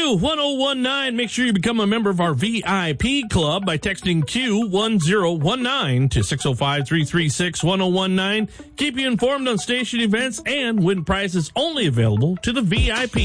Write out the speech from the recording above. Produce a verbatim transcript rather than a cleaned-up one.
Q one oh one nine. Make sure you become a member of our V I P club by texting Q one oh one nine to six oh five, three three six, one oh one nine. Keep you informed on station events and win prizes only available to the V I P.